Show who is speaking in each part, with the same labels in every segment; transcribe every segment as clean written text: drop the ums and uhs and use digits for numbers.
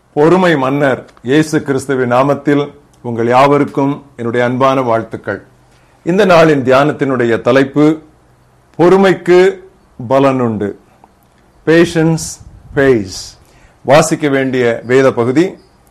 Speaker 1: பொறுமை மன்னர் இயேசு கிறிஸ்துவின் நாமத்தில் உங்கள் யாவருக்கும் என்னுடைய அன்பான வாழ்த்துக்கள். இந்த நாளின் தியானத்தினுடைய தலைப்பு பொறுமைக்கு பலனுண்டு. Patience base. வாசிக்க வேண்டிய வேத பகுதி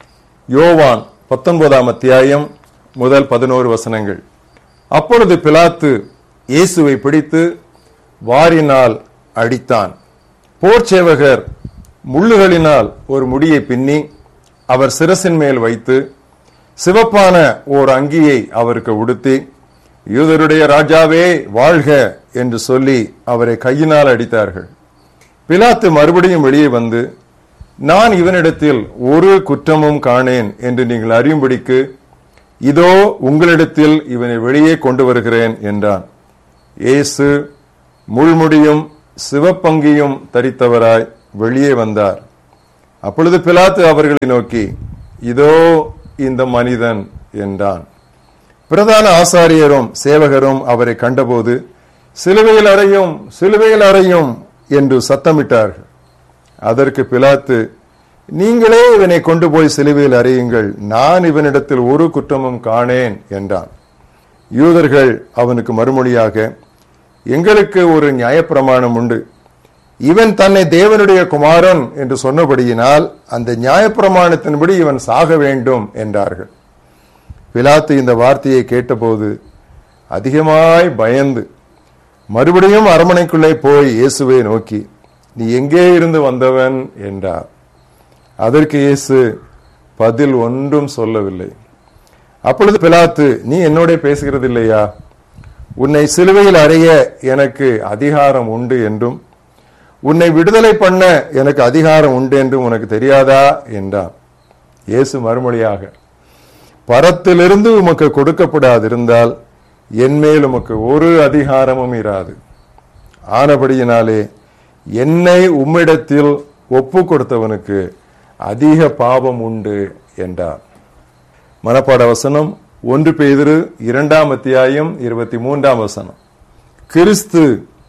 Speaker 1: யோவான் 19ஆம் அத்தியாயம் முதல் 11 வசனங்கள். அப்பொழுது பிலாத்து இயேசுவை பிடித்து வாரினால் அடித்தான். போர்ச்சேவகர் முள்ளுகளினால் ஒரு முடியை பின்னி அவர் சிரசின் மேல் வைத்து சிவப்பான ஓர் அங்கியை அவருக்கு உடுத்தி, யூதருடைய ராஜாவே வாழ்க என்று சொல்லி அவரை கையினால் அடித்தார்கள். பிலாத்து மறுபடியும் வெளியே வந்து, நான் இவனிடத்தில் ஒரு குற்றமும் காணேன் என்று நீங்கள் அறியும்படிக்கு இதோ உங்களிடத்தில் இவனை வெளியே கொண்டு வருகிறேன் என்றான். இயேசு முள்முடியும் சிவப்பங்கியும் தரித்தவராய் வெளியே வந்தார். அப்பொழுது பிலாத்து அவர்களை நோக்கி, இதோ இந்த மனிதன் என்றான். பிரதான ஆசாரியரும் சேவகரும் அவரை கண்டபோது, சிலுவையில் அறையும், சிலுவையில் அறையும் என்று சத்தமிட்டார்கள். அதற்கு பிலாத்து, நீங்களே இவனை கொண்டு போய் சிலுவையில் அறையுங்கள், நான் இவனிடத்தில் ஒரு குற்றமும் காணேன் என்றான். யூதர்கள் அவனுக்கு மறுமொழியாக, எங்களுக்கு ஒரு நியாயப்பிரமாணம் உண்டு, இவன் தன்னை தேவனுடைய குமாரன் என்று சொன்னபடியினால் அந்த நியாயப்பிரமாணத்தின்படி இவன் சாக வேண்டும் என்றார்கள். பிலாத்து இந்த வார்த்தையை கேட்டபோது அதிகமாய் பயந்து மறுபடியும் அரண்மனைக்குள்ளே போய் இயேசுவை நோக்கி, நீ எங்கே இருந்து வந்தவன் என்றார். அதற்கு இயேசு பதில் ஒன்றும் சொல்லவில்லை. அப்பொழுது பிலாத்து, நீ என்னோட பேசுகிறது இல்லையா? உன்னை சிலுவையில் அறைய எனக்கு அதிகாரம் உண்டு என்றும் உன்னை விடுதலை பண்ண எனக்கு அதிகாரம் உண்டு என்றும் உனக்கு தெரியாதா என்றான். இயேசு மறுமொழியாக, பரத்திலிருந்து உமக்கு கொடுக்கப்படாதிருந்தால் என்மேல் உமக்கு ஒரு அதிகாரமும் இராது. ஆனபடியினாலே என்னை உம்மிடத்தில் ஒப்பு கொடுத்தவனுக்கு அதிக பாவம் உண்டு என்றார். மனப்பாட வசனம் 1 பேதுரு 2ஆம் அத்தியாயம் 23ஆம் வசனம். கிறிஸ்து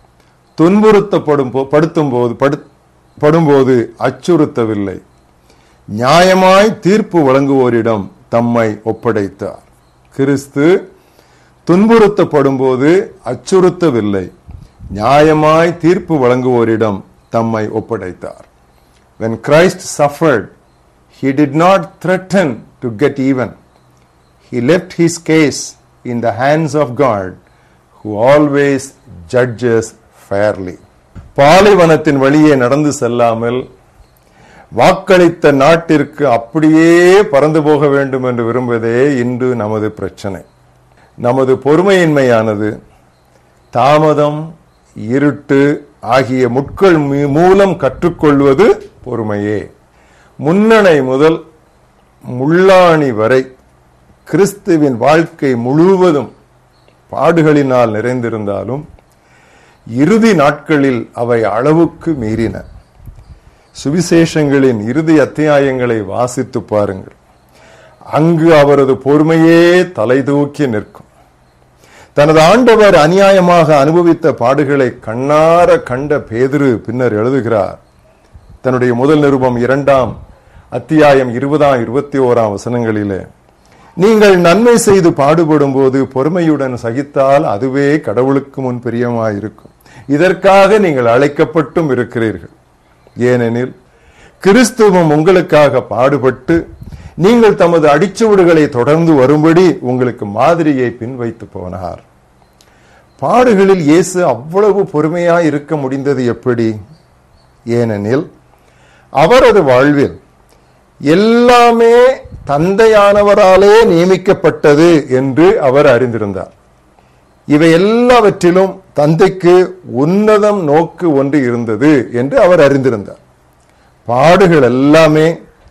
Speaker 1: துன்புறுத்தப்படும்போது அச்சுறுத்தவில்லை, நியாயமாய் தீர்ப்பு வழங்குவோரிடம் தம்மை ஒப்படைத்தார். கிறிஸ்து துன்புறுத்தப்படும் போது அச்சுறுத்தவில்லை, நியாயமாய் தீர்ப்பு வழங்குவோரிடம் தம்மை ஒப்படைத்தார். When Christ suffered, he did not threaten to get even. He left his case in the hands of God, who always judges fairly. பாலைவனத்தின் வழியே நடந்து செல்லாமல் வாக்களித்த நாட்டிற்கு அப்படியே பறந்து போக வேண்டும் என்று விரும்புவதே இன்று நமது பிரச்சனை. நமது பொறுமையின்மையானது தாமதம், இருட்டு ஆகிய முட்கள் மூலம் கற்றுக்கொள்வது பொறுமையே. முன்னணை முதல் முள்ளாணி வரை கிறிஸ்துவின் வாழ்க்கை முழுவதும் பாடுகளினால் நிறைந்திருந்தாலும் இறுதி நாட்களில் அவை அளவுக்கு மீறின. சுவிசேஷங்களின் இறுதி அத்தியாயங்களை வாசித்து பாருங்கள். அங்கு அவரது பொறுமையே தலை தூக்கி நிற்கும். தனது ஆண்டவர் அநியாயமாக அனுபவித்த பாடுகளை கண்ணார கண்ட பேதுரு பின்னர் எழுதுகிறார். தன்னுடைய முதல் நிருபம் 2ஆம் அத்தியாயம் 20-21 வசனங்களிலே, நீங்கள் நன்மை செய்து பாடுபடும் போது பொறுமையுடன் சகித்தால் அதுவே கடவுளுக்கு முன் பிரியமாயிருக்கும். இதற்காக நீங்கள் அழைக்கப்பட்டும் இருக்கிறீர்கள். ஏனெனில் கிறிஸ்துவும் உங்களுக்காக பாடுபட்டு நீங்கள் தமது அடிச்சுவடுகளை தொடர்ந்து வரும்படி உங்களுக்கு மாதிரியை பின்வைத்து போனார். பாடுகளில் இயேசு அவ்வளவு பொறுமையாய் இருக்க முடிந்தது எப்படி? ஏனெனில் அவரது வாழ்வில் எல்லாமே தந்தையானவராலே நியமிக்கப்பட்டது என்று அவர் அறிந்திருந்தார். இவை எல்லாவற்றிலும் தந்தைக்கு உன்னதம் நோக்கு ஒன்று இருந்தது என்று அவர் அறிந்திருந்தார். பாடுகள் எல்லாமே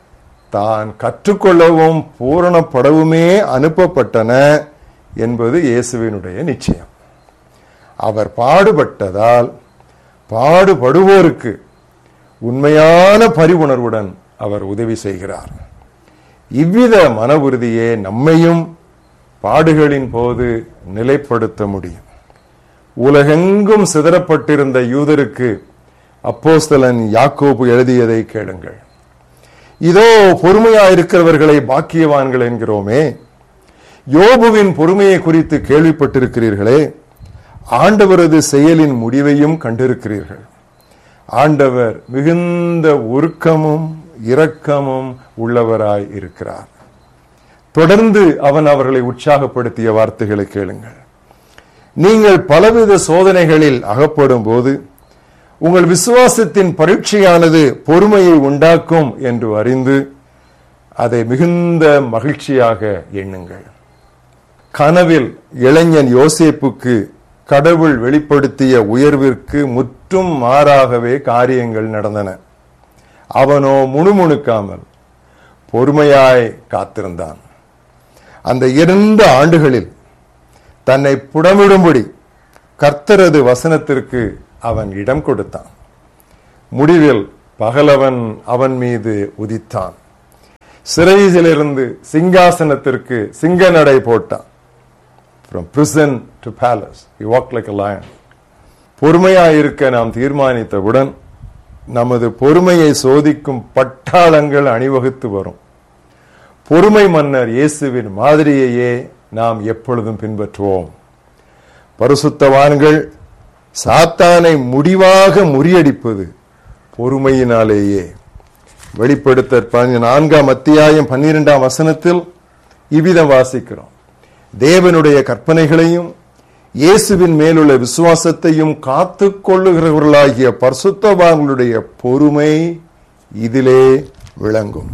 Speaker 1: தான் கற்றுக்கொள்ளவும் பூரணப்படவுமே அனுப்பப்பட்டன என்பது இயேசுவினுடைய நிச்சயம். அவர் பாடுபட்டதால் பாடுபடுவோருக்கு உண்மையான பரிவுணர்வுடன் அவர் உதவி செய்கிறார். இவ்வித மன உறுதியே நம்மையும் பாடுகளின் போது நிலைப்படுத்த முடியும். உலகெங்கும் சிதறப்பட்டிருந்த யூதருக்கு அப்போஸ்தலன் யாக்கோபு எழுதியதை கேளுங்கள். இதோ பொறுமையாயிருக்கிறவர்களை பாக்கியவான்கள் என்கிறோமே. யோபுவின் பொறுமையை குறித்து கேள்விப்பட்டிருக்கிறீர்களே. ஆண்டவரது செயலின் முடிவையும் கண்டிருக்கிறீர்கள். ஆண்டவர் மிகுந்த உருக்கமும் இரக்கமும் உள்ளவராய் இருக்கிறார். தொடர்ந்து அவன் அவர்களை உற்சாகப்படுத்திய வார்த்தைகளை கேளுங்கள். நீங்கள் பலவித சோதனைகளில் அகப்படும் போது உங்கள் விசுவாசத்தின் பரீட்சையானது பொறுமையை உண்டாக்கும் என்று அறிந்து அதை மிகுந்த மகிழ்ச்சியாக எண்ணுங்கள். கனவில் இளைஞன் யோசேப்புக்கு கடவுள் வெளிப்படுத்திய உயர்விற்கு முற்றும் மாறாகவே காரியங்கள் நடந்தன. அவனோ முணுமுணுக்காமல் பொறுமையாய் காத்திருந்தான். அந்த 2 ஆண்டுகளில் தன்னை புடமிடும்படி கர்த்தரது வசனத்திற்கு அவன் இடம் கொடுத்தான். முடிவில் பகலவன் அவன் மீது உதித்தான். சிறையிலிருந்து சிங்காசனத்திற்கு சிங்க நடை போட்டான். From prison to palace, he walked like a lion. பொறுமையாயிருக்க நாம் தீர்மானித்தவுடன் நமது பொறுமையை சோதிக்கும் பட்டாளங்கள் அணிவகுத்து வரும். பொறுமை மன்னர் இயேசுவின் மாதிரியையே நாம் எப்பொழுதும் பின்பற்றுவோம். பரிசுத்தவான்கள் சாத்தானை முடிவாக முறியடிப்பது பொறுமையினாலேயே. வெளிப்படுத்தல் 4ஆம் அத்தியாயம் 12ஆம் வசனத்தில் இவ்விதம் வாசிக்கிறோம். தேவனுடைய கற்பனைகளையும் இயேசுவின் மேலுள்ள விசுவாசத்தையும் காத்துக் கொள்ளுகிறவர்களாகிய பரிசுத்தவான்களுடைய பொறுமை இதிலே விளங்கும்.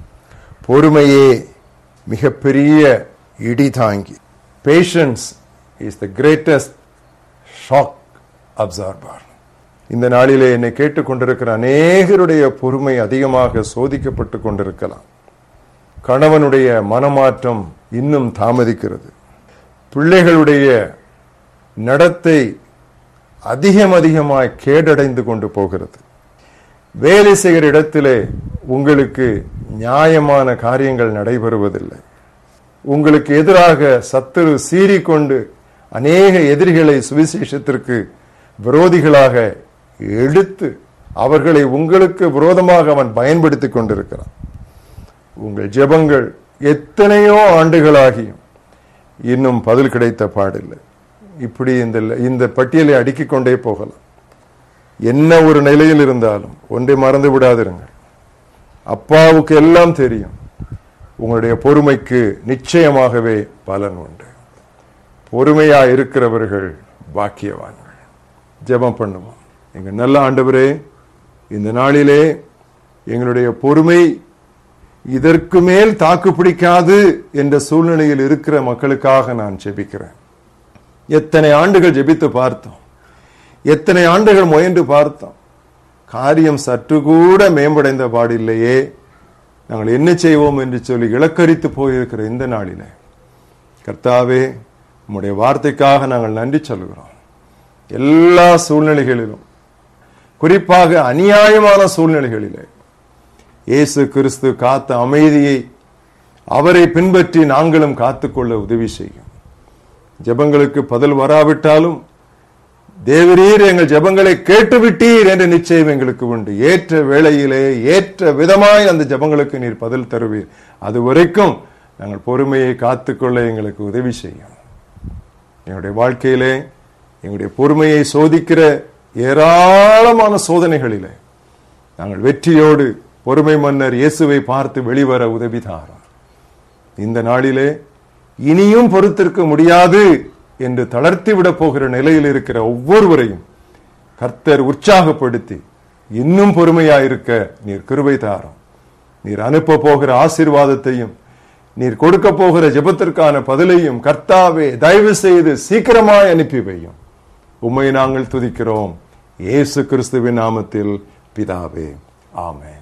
Speaker 1: பொறுமையே மிகப்பெரிய இடிதாங்கி. Patience is the greatest shock absorber. இந்த நாளிலே என்னை கேட்டுக்கொண்டிருக்கிற அநேகருடைய பொறுமை அதிகமாக சோதிக்கப்பட்டு கொண்டிருக்கலாம். கணவனுடைய மனமாற்றம் இன்னும் தாமதிக்கிறது. பிள்ளைகளுடைய நடத்தை அதிகமாய் கேடடைந்து கொண்டு போகிறது. வேலை செய்கிற இடத்திலே உங்களுக்கு நியாயமான காரியங்கள் நடைபெறுவதில்லை. உங்களுக்கு எதிராக சத்துரு சீறிக்கொண்டு அநேக எதிரிகளை சுவிசேஷத்திற்கு விரோதிகளாக எடுத்து அவர்களை உங்களுக்கு விரோதமாக அவன் பயன்படுத்திக் கொண்டிருக்கிறான். உங்கள் ஜெபங்கள் எத்தனையோ ஆண்டுகளாகியும் இன்னும் பதில் கிடைத்த பாடில்லை. இப்படி இந்த பட்டியலை அடுக்கிக் கொண்டே போகலாம். என்ன ஒரு நிலையில் இருந்தாலும் ஒன்றை மறந்து விடாதிருங்கள். அப்பாவுக்கு எல்லாம் தெரியும். உங்களுடைய பொறுமைக்கு நிச்சயமாகவே பலன் உண்டு. பொறுமையா இருக்கிறவர்கள் பாக்கியவான்கள். ஜெபம் பண்ணுவோம். எங்க நல்ல ஆண்டவரே, இந்த நாளிலே எங்களுடைய பொறுமை இதற்கு மேல் தாக்கு பிடிக்காது என்ற சூழ்நிலையில் இருக்கிற மக்களுக்காக நான் ஜெபிக்கிறேன். எத்தனை ஆண்டுகள் ஜெபித்து பார்த்தோம், எத்தனை ஆண்டுகள் முயன்று பார்த்தோம். காரியம் சற்று கூட மேம்படைந்த பாடில்லையே. நாங்கள் என்ன செய்வோம் என்று சொல்லி இலக்கரித்து போயிருக்கிற இந்த நாளிலே கர்த்தாவே, உம்முடைய வார்த்தைக்காக நாங்கள் நன்றி சொல்கிறோம். எல்லா சூழ்நிலைகளிலும், குறிப்பாக அநியாயமான சூழ்நிலைகளிலே இயேசு கிறிஸ்து காத்த அமைதியை அவரை பின்பற்றி நாங்களும் காத்துக்கொள்ள உதவி செய்யும். ஜெபங்களுக்கு பதில் வராவிட்டாலும் தேவரீர் எங்கள் ஜெபங்களை கேட்டுவிட்டீர் என்ற நிச்சயம் எங்களுக்கு உண்டு. ஏற்ற வேளையிலே ஏற்ற விதமாய் அந்த ஜெபங்களுக்கு நீர் பதில் தருவீர். அது வரைக்கும் நாங்கள் பொறுமையை காத்துக்கொள்ள எங்களுக்கு உதவி செய்யும். எங்களுடைய வாழ்க்கையிலே எங்களுடைய பொறுமையை சோதிக்கிற ஏராளமான சோதனைகளிலே நாங்கள் வெற்றியோடு பொறுமை மன்னர் இயேசுவை பார்த்து வெளிவர உதவி தாரும். இந்த நாளிலே இனியும் பொறுத்திருக்க முடியாது என்று தளர்த்திவிட போகிற நிலையில் இருக்கிற ஒவ்வொருவரையும் கர்த்தர் உற்சாகப்படுத்தி இன்னும் பொறுமையாயிருக்க நீர் கிருபை தாரும். நீர் அனுப்ப போகிற ஆசீர்வாதத்தையும் நீர் கொடுக்க போகிற ஜெபத்திற்கான பதிலையும் கர்த்தாவே தயவு செய்து சீக்கிரமாய் அனுப்பி வையும். உம்மை நாங்கள் துதிக்கிறோம் இயேசு கிறிஸ்துவின் நாமத்தில் பிதாவே, ஆமென்.